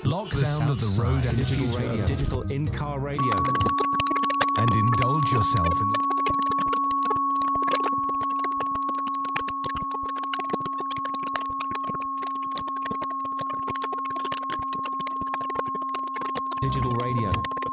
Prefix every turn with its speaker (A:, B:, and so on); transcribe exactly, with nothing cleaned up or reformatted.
A: Lock down of the road and
B: digital radio, digital in-car radio,
A: and indulge yourself in the
B: digital radio.